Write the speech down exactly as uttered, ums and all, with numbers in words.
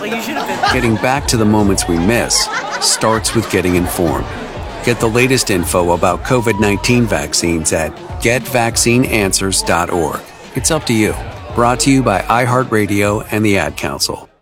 Like you should have been. Getting back to the moments we miss starts with getting informed. Get the latest info about covid nineteen vaccines at get vaccine answers dot org. It's up to you. Brought to you by iHeartRadio and the Ad Council.